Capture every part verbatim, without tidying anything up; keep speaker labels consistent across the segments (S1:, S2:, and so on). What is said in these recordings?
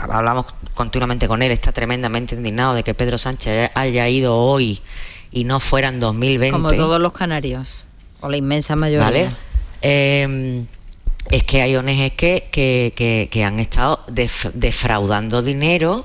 S1: hablamos continuamente con él, está tremendamente indignado de que Pedro Sánchez haya ido hoy y no fuera en dos mil veinte.
S2: Como todos los canarios, o la inmensa mayoría.
S1: ¿Vale? Eh, es que hay O N Ges que, que, que, que han estado def, defraudando dinero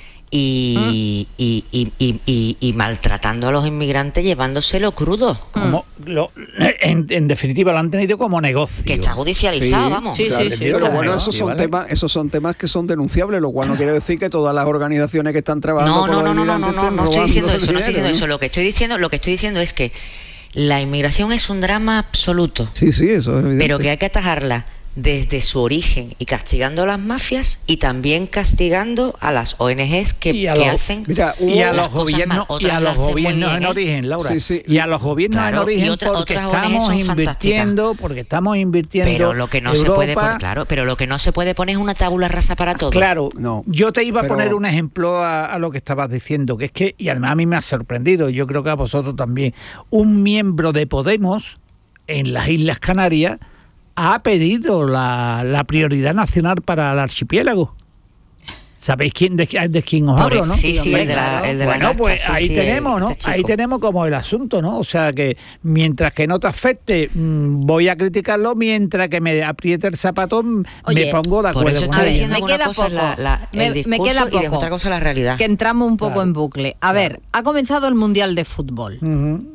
S1: y, mm. y, y, y, y, y maltratando a los inmigrantes, llevándoselo crudo.
S3: Como lo, en, en definitiva lo han tenido como negocio.
S1: Que está judicializado,
S4: sí,
S1: vamos.
S2: Sí, sí, sí.
S4: Pero
S2: claro.
S4: bueno, esos son,
S3: ¿vale?
S4: temas, esos son temas que son denunciables, lo cual no quiere decir que todas las organizaciones que están trabajando
S1: No, no,
S4: con
S1: no,
S4: los
S1: no, no, no,
S4: inmigrantes
S1: no, no
S4: estén
S1: estoy diciendo
S4: robando
S1: eso, no estoy
S4: dinero,
S1: diciendo
S4: ¿no?
S1: eso. Lo que estoy diciendo, lo que estoy diciendo es que la inmigración es un drama absoluto.
S4: Sí, sí, eso es evidente.
S1: Pero que hay que atajarla desde su origen y castigando a las mafias y también castigando a las O N Ges que,
S3: Y a
S1: que
S3: los-
S1: hacen
S4: Mira,
S3: y a
S1: las
S3: los
S1: cosas
S3: gobiernos
S1: mal,
S3: y
S1: otras
S3: a
S1: las
S3: los
S1: hacen muy
S3: gobiernos
S1: bien,
S3: en
S1: ¿eh?
S3: origen, Laura,
S4: Sí, sí.
S3: y a los gobiernos
S1: Claro,
S3: en origen
S1: y otra-
S3: porque
S1: otras O N Ges
S3: estamos
S1: son
S3: invirtiendo porque estamos invirtiendo
S1: pero lo que no se
S3: Europa,
S1: puede poner, claro, pero lo que no se puede poner es una tabula rasa para todo.
S3: Claro,
S4: No,
S3: yo te iba
S4: pero-
S3: a poner un ejemplo a, a lo que estabas diciendo, que es que, y además a mí me ha sorprendido, yo creo que a vosotros también, un miembro de Podemos en las Islas Canarias ha pedido la, la prioridad nacional para el archipiélago. ¿Sabéis quién de, de quién os
S1: Por
S3: hablo,
S1: eso-
S3: no?
S1: sí, sí,
S2: hombre,
S1: el de la,
S2: claro.
S1: el de la
S3: Bueno,
S1: nuestra,
S3: pues
S1: sí,
S3: ahí
S1: sí,
S3: tenemos, ¿no?
S1: este
S3: Ahí
S1: chico.
S3: tenemos como el asunto, ¿no? O sea que mientras que no te afecte, mmm, voy a criticarlo, mientras que me apriete el zapato, m-
S2: Oye,
S3: me pongo de
S1: Por
S3: acuerdo
S1: eso
S3: con
S2: A
S1: estoy
S2: ver,
S3: ella,
S1: diciendo
S3: ¿no?
S2: me
S1: que una
S2: queda
S1: cosa es la-
S2: poco.
S1: la-
S2: Me-
S1: el
S2: me
S1: discurso
S2: queda
S1: y de
S2: poco.
S1: otra cosa la realidad.
S2: Que entramos un poco
S3: Claro,
S2: en bucle. A
S3: claro.
S2: ver, ha comenzado el Mundial de Fútbol.
S3: Ujú.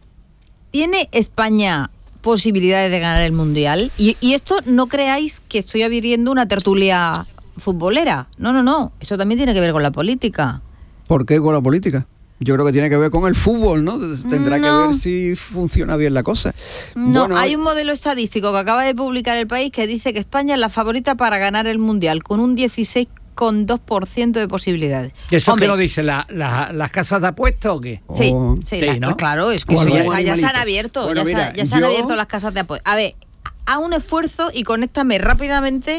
S2: ¿Tiene España posibilidades de ganar el Mundial? Y, y esto no creáis que estoy abriendo una tertulia futbolera. No, no, no. Esto también tiene que ver con la política.
S4: ¿Por qué con la política? Yo creo que tiene que ver con el fútbol, ¿no? Tendrá
S2: No.
S4: que ver si funciona bien la cosa.
S2: No,
S4: Bueno,
S2: hay un modelo estadístico que acaba de publicar El País que dice que España es la favorita para ganar el Mundial, con un dieciséis coma dos por ciento de posibilidades.
S3: ¿Y eso
S2: Hombre,
S3: qué lo dice? ¿La, la- ¿Las casas de apuestas o qué?
S2: Sí,
S4: Oh.
S2: sí,
S3: Sí,
S2: la-
S3: ¿no?
S2: claro, es que
S4: O
S2: eso ya,
S4: algún
S2: está- ya se han
S4: animalito.
S2: abierto,
S4: Bueno,
S2: ya, se,
S4: mira,
S2: ya se han
S4: yo-
S2: abierto las casas de apoyo. A ver, a un esfuerzo y conéctame rápidamente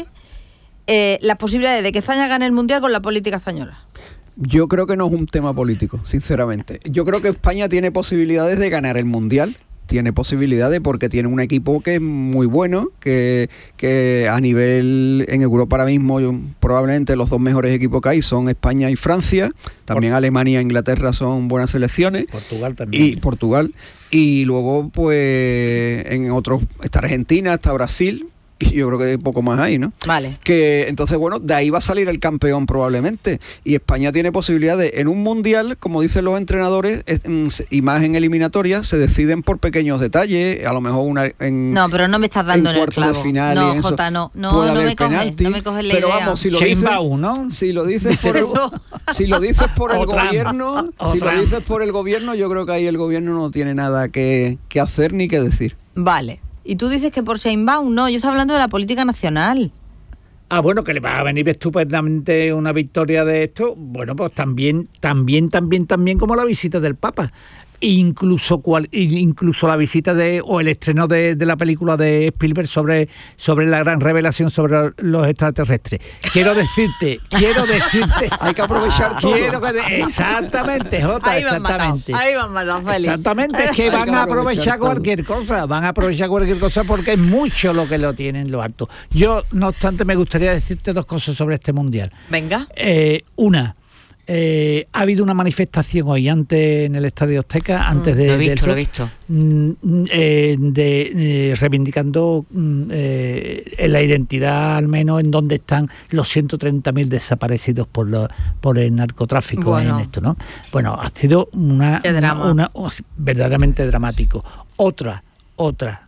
S2: eh, las posibilidades de que España gane el Mundial con la política española.
S4: Yo creo que no es un tema político, sinceramente. Yo creo que España tiene posibilidades de ganar el Mundial. Tiene posibilidades porque tiene un equipo que es muy bueno, que, que a nivel en Europa ahora mismo yo- probablemente los dos mejores equipos que hay son España y Francia. También
S3: Por-
S4: Alemania e Inglaterra son buenas selecciones.
S3: Portugal también.
S4: Y Portugal. Y luego, pues, en otros, está Argentina, está Brasil. Y yo creo que poco más hay, ¿no?
S2: Vale.
S4: Que entonces, bueno, de ahí va a salir el campeón probablemente. Y España tiene posibilidades en un mundial, como dicen los entrenadores, es- en- y más en eliminatoria, se deciden por pequeños detalles. A lo mejor una en,
S2: No, pero no me estás dando en, el
S4: cuartos de
S2: clavo.
S4: final
S2: No,
S4: y eso
S2: Jota, no, no,
S4: puede
S2: no
S4: haber
S2: me coges,
S4: penaltis,
S2: no me coges la
S4: pero
S2: idea.
S4: vamos, si lo dices,
S3: Sheinbaum, ¿no?
S4: si lo dices por el,
S2: Pero-
S4: si lo dices por el
S3: O Trump.
S4: gobierno,
S3: O
S4: si lo
S3: Trump.
S4: dices por el gobierno, yo creo que ahí el gobierno no tiene nada que, que hacer ni que decir.
S2: Vale. Y tú dices que por Sheinbaum, no, yo estoy hablando de la política nacional.
S3: Ah, bueno, que le va a venir estupendamente una victoria de esto. Bueno, pues también, también, también, también como la visita del Papa. Incluso cual, incluso la visita de o el estreno de, de la película de Spielberg sobre, sobre la gran revelación sobre los extraterrestres. Quiero decirte, quiero decirte.
S4: Hay que aprovechar todo.
S3: Quiero que de- exactamente, Jota,
S2: Ahí van matado,
S3: exactamente.
S2: ahí van matado, Félix.
S3: Exactamente, es que
S4: Hay
S3: van
S4: que
S3: a
S4: aprovechar
S3: aprovechar
S4: todo.
S3: cualquier cosa, van a aprovechar cualquier cosa porque es mucho lo que lo tienen lo alto. Yo, no obstante, me gustaría decirte dos cosas sobre este mundial.
S2: Venga.
S3: Eh, una, eh, ha habido una manifestación hoy antes en el Estadio Azteca, antes de,
S1: Lo he
S3: del
S1: visto, lo he
S3: show,
S1: visto.
S3: mm, eh, de, eh, reivindicando mm, eh, la identidad, al menos en donde están los ciento treinta mil desaparecidos por lo, por el narcotráfico
S2: Bueno.
S3: en esto, ¿no? Bueno, ha sido una,
S2: Qué drama.
S3: una, una- verdaderamente dramático. Otra, otra.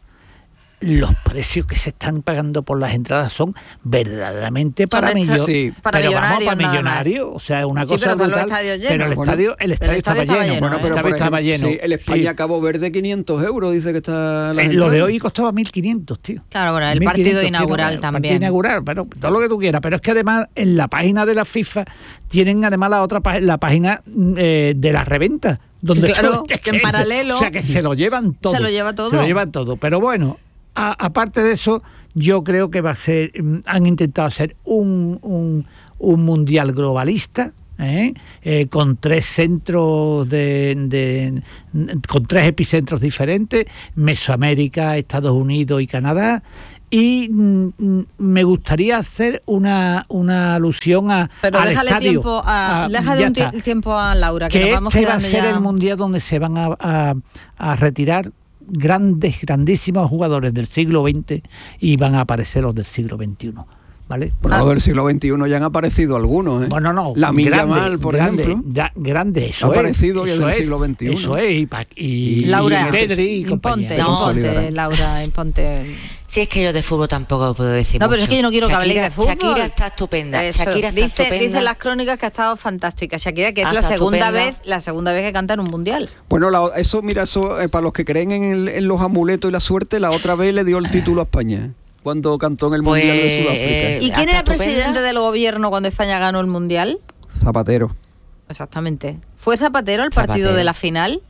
S3: Los precios que se están pagando por las entradas son verdaderamente para
S2: Son
S3: millonarios.
S4: Sí.
S2: para
S3: pero vamos,
S2: millonarios
S3: para
S2: nada más.
S3: millonarios. O sea, una
S2: Sí,
S3: cosa
S2: pero están los
S3: brutal.
S2: estadios
S3: Pero el
S2: llenos.
S3: estadio, el estadio,
S2: estadio
S3: estaba
S2: estaba
S3: lleno.
S2: lleno,
S4: Bueno,
S2: ¿eh?
S4: pero
S3: el
S4: por
S3: estadio estaba
S4: ejemplo,
S3: lleno.
S4: sí, el España
S3: Sí.
S4: Cabo Verde quinientos euros, dice que está la
S3: Eh,
S4: gente.
S3: Lo de hoy costaba mil quinientos, tío.
S2: Claro, bueno, el
S3: mil
S2: partido
S3: quinientos,
S2: inaugural
S3: tío, el
S2: también.
S3: Partido inaugural, pero todo lo que tú quieras. Pero es que además en la página de la FIFA tienen además la otra pá- la página eh, de la reventa. Donde
S2: Sí, claro,
S3: todo-
S2: que en paralelo-
S3: O sea, que se lo llevan todo.
S2: Se lo lleva todo.
S3: Se lo llevan todo. Pero bueno, a- aparte de eso, yo creo que va a ser, mm, han intentado hacer un, un, un mundial globalista, ¿eh? Eh, con tres centros de, de con tres epicentros diferentes, Mesoamérica, Estados Unidos y Canadá, y mm, me gustaría hacer una, una alusión a
S2: Pero
S3: al
S2: déjale
S3: estadio.
S2: tiempo a,
S3: Ah,
S2: déjale
S3: ya
S2: un
S3: está.
S2: tie- tiempo a Laura, que,
S3: que
S2: nos vamos
S3: este va a
S2: quedando
S3: ser
S2: ya.
S3: el mundial donde se van a, a, a retirar grandes, grandísimos jugadores del siglo veinte y van a aparecer los del siglo veintiuno, ¿vale?
S4: Bueno,
S2: Ah.
S4: los del siglo veintiuno ya han aparecido algunos, ¿eh?
S3: Bueno, no,
S4: Lamine
S3: grande,
S4: Yamal, por
S3: grande,
S4: ejemplo.
S3: ya- grande, eso
S4: Ha
S3: es,
S4: aparecido ya
S3: eso
S4: del
S3: es,
S4: siglo veintiuno.
S3: Eso es, y, pa- y
S2: Laura,
S3: y Pedri y
S2: imponte,
S3: compañía.
S1: No.
S2: imponte,
S4: Consolidarán.
S2: Laura, imponte.
S1: Si es que yo de fútbol tampoco puedo decir
S2: No, pero
S1: mucho.
S2: es que yo no quiero que habléis
S1: Shakira-
S2: de fútbol.
S1: Shakira está estupenda.
S2: Eso,
S1: Shakira está
S2: dice,
S1: estupenda.
S2: Dicen las crónicas que ha estado fantástica Shakira, que es
S1: Ah,
S2: la
S1: está
S2: segunda
S1: estupenda.
S2: vez, la segunda vez que canta en un mundial.
S4: Bueno, la- eso, mira, eso eh, para los que creen en, el- en los amuletos y la suerte, la otra vez le dio el título a España cuando cantó en el
S1: Pues,
S4: Mundial de Sudáfrica.
S1: eh,
S2: ¿Y quién
S1: Hasta
S2: era presidente
S1: estupenda.
S2: del gobierno cuando España ganó el mundial?
S4: Zapatero.
S2: Exactamente. ¿Fue Zapatero el partido
S1: Zapatero.
S2: de la final?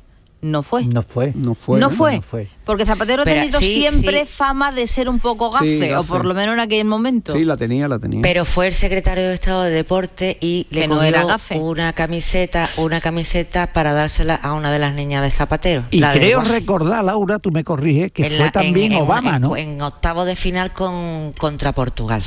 S2: No fue.
S3: No fue.
S4: No fue.
S2: no
S4: ¿no?
S2: fue.
S3: No fue.
S2: Porque Zapatero ha
S1: Pero
S2: tenido
S1: sí,
S2: siempre
S1: sí.
S2: fama de ser un poco gafe,
S4: Sí,
S2: o
S4: gafe.
S2: por lo menos en aquel momento.
S4: Sí, la tenía, la tenía.
S1: Pero fue el secretario de Estado de Deporte y le
S2: Que no
S1: cogió
S2: era gafe.
S1: una camiseta, una camiseta para dársela a una de las niñas de Zapatero.
S3: Y
S1: la del
S3: creo
S1: Guaje.
S3: recordar, Laura, tú me corriges, que
S1: En
S3: fue
S1: la- en-
S3: también
S1: en-
S3: Obama,
S1: en-
S3: ¿no?
S1: En octavo de final con contra Portugal.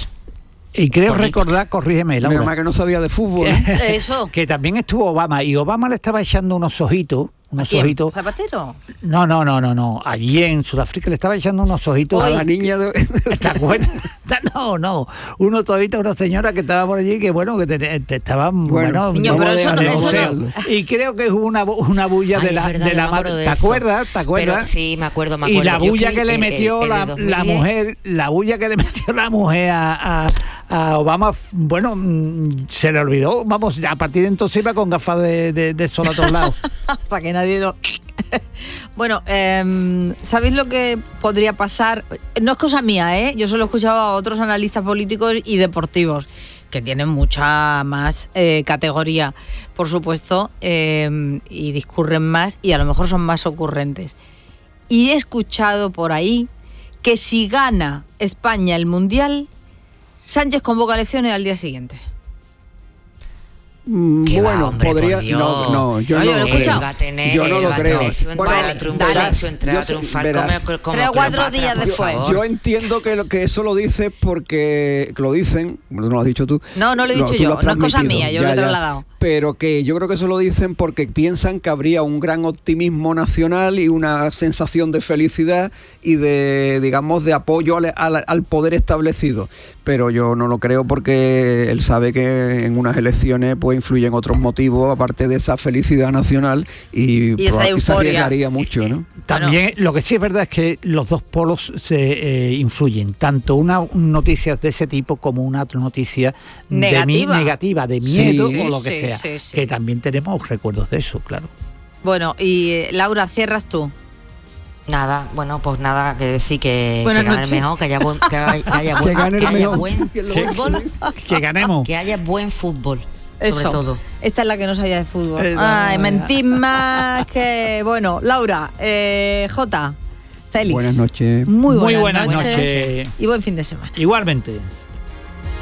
S3: Y creo
S1: Bonito.
S3: recordar, corrígeme,
S4: Menos mal
S3: Laura,
S4: que no sabía de fútbol. ¿eh?
S2: Eso.
S3: que también estuvo Obama, y Obama le estaba echando unos ojitos,
S2: ¿A
S3: unos
S2: quién?
S3: ojitos.
S2: ¿Zapatero?
S3: No, no, no, no, no. Allí en Sudáfrica le estaba echando unos ojitos.
S4: A la niña de...
S3: ¿Te acuerdas? No, no. Uno todavía, una señora que estaba por allí que, bueno, que te, te estaba, bueno,
S2: Niño,
S4: vamos
S2: pero
S4: a
S2: eso no-
S4: dejarlo,
S2: eso
S4: vamos a
S2: no-
S4: dejarlo.
S3: y creo que hubo una, bu- una bulla
S1: Ay,
S3: de la,
S1: es verdad,
S3: de
S1: yo
S3: la
S1: me acuerdo
S3: madre.
S1: de
S3: ¿Te
S1: eso.
S3: acuerdas? ¿Te acuerdas?
S1: Pero sí, me acuerdo, me
S3: Y
S1: acuerdo.
S3: la
S1: Yo
S3: bulla
S1: escribí
S3: que le
S1: el- el-
S3: metió
S1: el de
S3: la,
S1: dos mil
S3: la
S1: diez.
S3: mujer, la bulla que le metió la mujer a, a, a Obama, bueno, mm, se le olvidó. Vamos, a partir de entonces iba con gafas de, de, de sol a todos lados.
S2: Para que nadie lo... Bueno, eh, ¿sabéis lo que podría pasar? No es cosa mía, ¿eh? Yo solo he escuchado a otros analistas políticos y deportivos que tienen mucha más eh, categoría, por supuesto, eh, y discurren más y a lo mejor son más ocurrentes. Y he escuchado por ahí que si gana España el Mundial, Sánchez convoca elecciones al día siguiente.
S4: Mm,
S1: Que va,
S4: bueno,
S1: hombre,
S4: podría...
S1: por Dios.
S4: No, no, yo
S2: No,
S4: no,
S2: yo lo he
S4: lo creo.
S2: escuchado.
S1: Va a tener,
S4: Yo no
S1: él
S4: lo
S1: va a
S4: creo.
S1: tener su
S4: Bueno,
S1: entrada,
S2: vale,
S1: triunfar,
S2: dale.
S1: su entrada,
S4: Yo sé-
S1: triunfar
S4: verás.
S1: como, como
S2: Tres o cuatro
S1: Cleopatra,
S2: días
S1: por
S2: después.
S1: favor.
S4: Yo entiendo que, lo, que eso lo dices porque que lo dicen, no lo has dicho tú.
S2: No, no lo he dicho
S4: tú
S2: yo,
S4: lo has
S2: no es cosa
S4: transmitido,
S2: mía, yo lo he trasladado.
S4: Pero que yo creo que eso lo dicen porque piensan que habría un gran optimismo nacional y una sensación de felicidad y de, digamos, de apoyo al, al, al poder establecido. Pero yo no lo creo porque él sabe que en unas elecciones pues influyen otros motivos aparte de esa felicidad nacional y,
S2: Y esa
S4: proba- se
S2: euforia.
S4: arriesgaría mucho, ¿no?
S3: También, lo que sí es verdad es que los dos polos se eh, influyen, tanto una noticia de ese tipo como una otra noticia
S2: Negativa.
S3: de mi- negativa, de miedo
S2: Sí,
S3: o lo que
S2: sí,
S3: sea,
S2: sí, sí.
S3: que también tenemos recuerdos de eso, claro.
S2: Bueno, y eh, Laura, cierras tú.
S1: Nada, bueno, pues nada, que decir que,
S2: Buenas
S1: que gane
S2: noches.
S1: el mejor, que haya buen, que haya, que haya
S4: Que
S1: buen,
S4: gane el
S1: que haya
S4: mejor.
S1: buen
S4: Que lo-
S1: fútbol,
S3: Que ganemos.
S1: que haya buen fútbol,
S2: Eso.
S1: sobre todo.
S2: Esta es la que no sabía de fútbol.
S3: Eh,
S2: Ay,
S3: no.
S2: mentís más que... Bueno, Laura, eh, J, Félix.
S4: Buenas noches.
S2: Muy buenas,
S3: Muy buenas
S2: noches.
S3: noches.
S2: Y buen fin de semana.
S3: Igualmente.